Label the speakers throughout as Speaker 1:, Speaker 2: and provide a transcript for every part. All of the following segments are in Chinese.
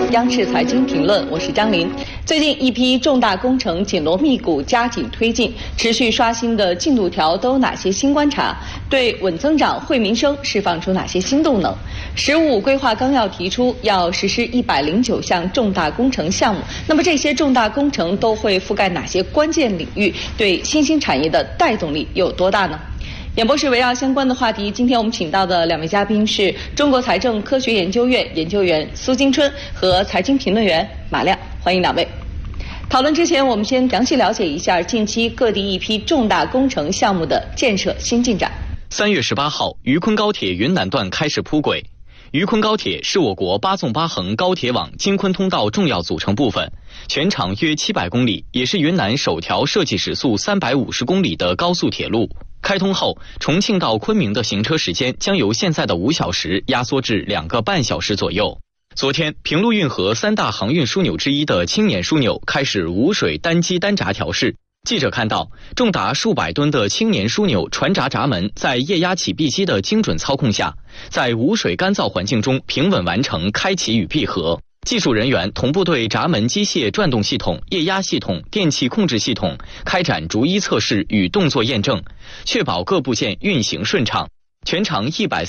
Speaker 1: 央视财经评论，我是张琳。最近一批重大工程紧锣密鼓加紧推进，持续刷新的进度条都有哪些新观察？对稳增长、惠民生释放出哪些新动能？“15+5”规划纲要提出要实施109项重大工程项目，那么这些重大工程都会覆盖哪些关键领域？对新兴产业的带动力有多大呢？演播室围绕相关的话题，今天我们请到的2位嘉宾是中国财政科学研究院研究员苏金春和财经评论员马亮，欢迎2位。讨论之前，我们先详细了解一下近期各地一批重大工程项目的建设新进展。
Speaker 2: 3月18号，渝昆高铁云南段开始铺轨。渝昆高铁是我国8纵8横高铁网京昆通道重要组成部分，全长约700公里，也是云南首条设计时速350公里的高速铁路。开通后，重庆到昆明的行车时间将由现在的5小时压缩至2个半小时左右。昨天，平陆运河3大航运枢纽之一的青年枢纽开始无水单机单闸调试。记者看到，重达数百吨的青年枢纽船闸闸门在液压起闭机的精准操控下，在无水干燥环境中平稳完成开启与闭合。技术人员同步对闸门机械转动系统、液压系统、电气控制系统开展逐一测试与动作验证，确保各部件运行顺畅。全长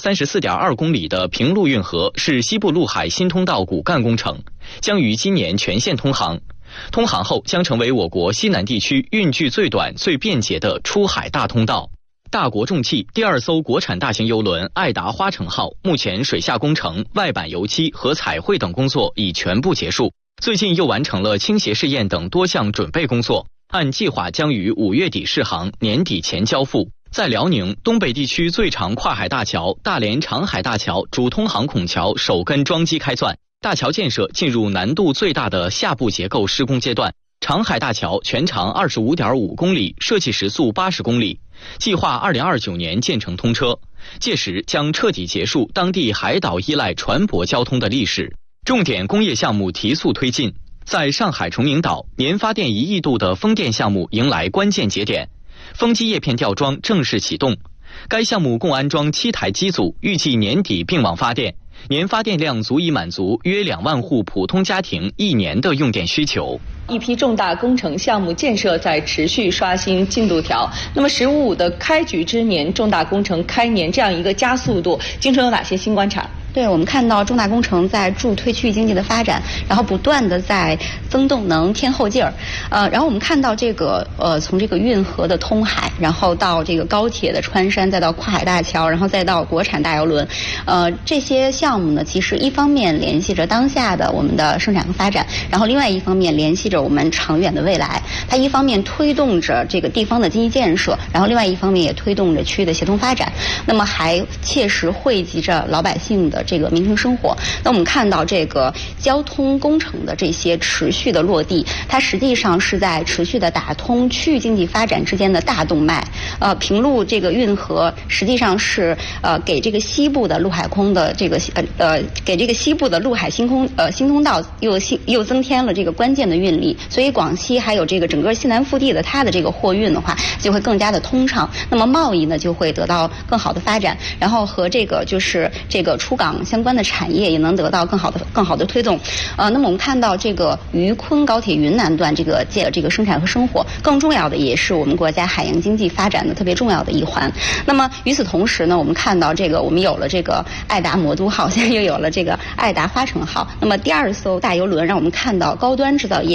Speaker 2: 134.2公里的平陆运河是西部陆海新通道骨干工程，将于今年全线通航。通航后将成为我国西南地区运距最短、最便捷的出海大通道。大国重汽第2艘国产大型邮轮爱达花城号目前水下工程、外板油漆和彩绘等工作已全部结束，最近又完成了倾斜试验等多项准备工作，按计划将于5月底试航，年底前交付。在辽宁东北地区最长跨海大桥大连长海大桥主通航孔桥首根桩基开钻，大桥建设进入难度最大的下部结构施工阶段。长海大桥全长25.5公里，设计时速80公里，计划2029年建成通车，届时将彻底结束当地海岛依赖船舶交通的历史。重点工业项目提速推进，在上海崇明岛，年发电1亿度的风电项目迎来关键节点，风机叶片吊装正式启动。该项目共安装7台机组，预计年底并网发电，年发电量足以满足约2万户普通家庭1年的用电需求。
Speaker 1: 一批重大工程项目建设在持续刷新进度条。那么“15+5”的开局之年，重大工程开年这样一个加速度，京春有哪些新观察？
Speaker 3: 对，我们看到重大工程在助推区域经济的发展，然后不断的在增动能、添后劲儿。然后我们看到这个从这个运河的通海，然后到这个高铁的穿山，再到跨海大桥，然后再到国产大邮轮，这些项目呢，其实一方面联系着当下的我们的生产和发展，然后另外一方面联系着我们长远的未来。它一方面推动着这个地方的经济建设，然后另外一方面也推动着区域的协同发展，那么还切实惠及着老百姓的这个民生生活。那我们看到这个交通工程的这些持续的落地，它实际上是在持续的打通区域经济发展之间的大动脉。平陆这个运河实际上是给这个西部的陆海空的这个给这个西部的陆海新通道又增添了这个关键的运力，所以广西还有这个整个西南腹地的它的这个货运的话就会更加的通畅，那么贸易呢就会得到更好的发展，然后和这个就是这个出港相关的产业也能得到更好的推动。那么我们看到这个渝昆高铁云南段这个生产和生活，更重要的也是我们国家海洋经济发展的特别重要的一环。那么与此同时呢，我们看到这个我们有了这个爱达魔都号，现在又有了这个爱达花城号。那么第2艘大邮轮让我们看到高端制造业